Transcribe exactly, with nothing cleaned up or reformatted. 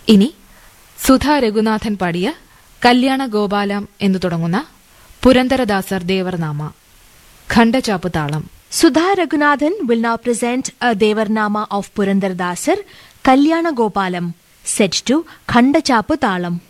ഇനി സുധാ രഘുനാഥൻ പാടിയ കല്യാണ ഗോപാലം എന്നു തുടങ്ങുന്ന പുരന്ദരദാസർ ദേവർനാമ ഖണ്ഡചാപ്പ് താളം. Sudha Raghunathan will now present a Devarnama of Purandaradasar, Kalyana Gopalam, set to Khandachappu Thalam.